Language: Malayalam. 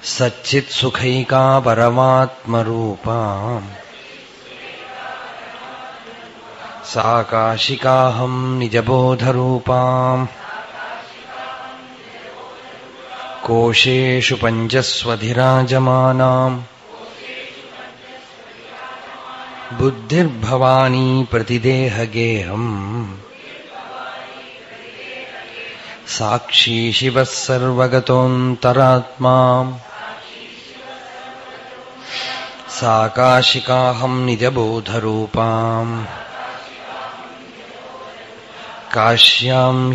സച്ചിത്സുഖൈകാ പരമാത്മരൂപാ സാ കാശികാഹം നിജബോധരൂപാം കോശേഷു പഞ്ചസ്വധിരാജമാനാം ബുദ്ധിർഭവാനി പ്രതിദേഹഗേഹം സാക്ഷി ശിവഃ സർവഗതോന്തരാത്മാ സാ കാശികാഹം നിജബോധരൂപാം കാശ്യാം